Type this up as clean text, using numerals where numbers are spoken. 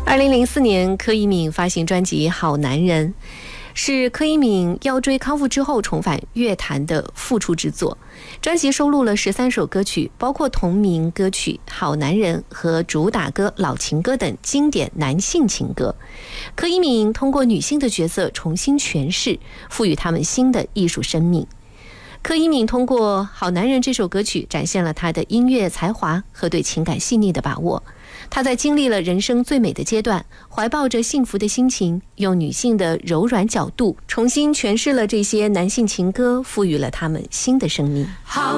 2004年，柯以敏发行专辑《好男人》，是柯以敏腰椎康复之后重返乐坛的复出之作。专辑收录了13首歌曲，包括同名歌曲《好男人》和主打歌《老情歌》等经典男性情歌。柯以敏通过女性的角色重新诠释，赋予他们新的艺术生命。柯以敏通过《好男人》这首歌曲展现了他的音乐才华和对情感细腻的把握。他在经历了人生最美的阶段，怀抱着幸福的心情，用女性的柔软角度重新诠释了这些男性情歌，赋予了他们新的生命。